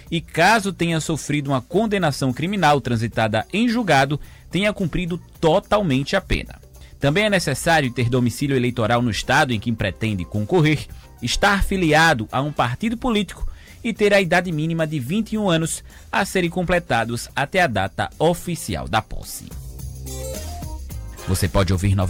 e, caso tenha sofrido uma condenação criminal transitada em julgado, tenha cumprido totalmente a pena. Também é necessário ter domicílio eleitoral no estado em que pretende concorrer, estar filiado a um partido político e ter a idade mínima de 21 anos a serem completados até a data oficial da posse. Você pode ouvir novamente